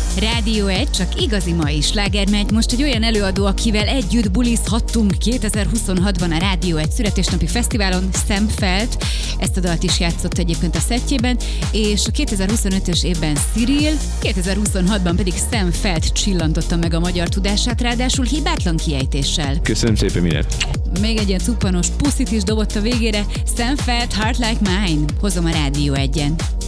Rádió 1, csak igazi mai sláger megy. Most egy olyan előadó, akivel együtt bulizhattunk 2026-ban a Rádió 1 születésnapi fesztiválon, Sam Feldt. Ezt a dalt is játszott egyébként a szettjében, és a 2025-ös évben Cyril, 2026-ban pedig Sam Feldt csillantotta meg a magyar tudását, ráadásul hibátlan kiejtéssel. Köszönöm szépen, Miller. Még egy ilyen cuppanos puszit is dobott a végére. Sam Feldt, Heart Like Mine. Hozom a Rádió 1-en.